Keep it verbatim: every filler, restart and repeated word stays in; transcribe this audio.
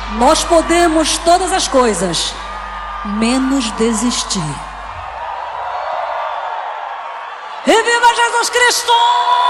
Nós podemos todas as coisas, menos desistir. E viva Jesus Cristo!